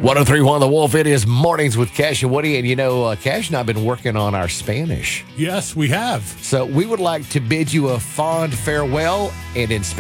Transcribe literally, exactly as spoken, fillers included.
one oh three point one The Wolf, it is Mornings with Cash and Woody. And, you know, uh, Cash and I have been working on our Spanish. Yes, we have. So we would like to bid you a fond farewell. And in